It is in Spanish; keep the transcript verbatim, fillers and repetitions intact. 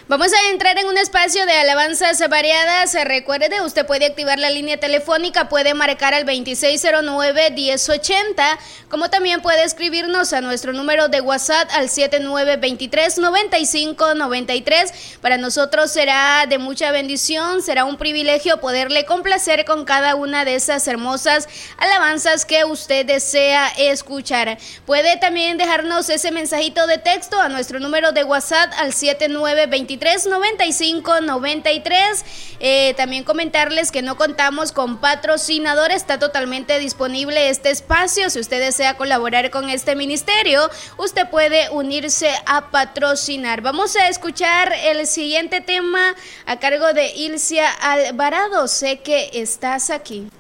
Vamos a entrar en un espacio de alabanzas variadas. Recuerde, usted puede activar la línea telefónica, puede marcar al veintiséis cero nueve, diez ochenta, como también puede escribirnos a nuestro número de WhatsApp al siete nueve dos tres, nueve cinco nueve tres. Para nosotros será de mucha bendición, será un privilegio poderle complacer con cada una de esas hermosas alabanzas que usted desea escuchar. Puede también dejarnos ese mensajito de texto a nuestro número de WhatsApp al siete nueve dos tres, nueve cinco nueve tres. Eh, también comentarles que no contamos con patrocinador, está totalmente disponible este espacio. Si usted desea colaborar con este ministerio, usted puede unirse a patrocinar. Vamos a escuchar el siguiente tema a cargo de Ilcia Alvarado, Sé que estás aquí.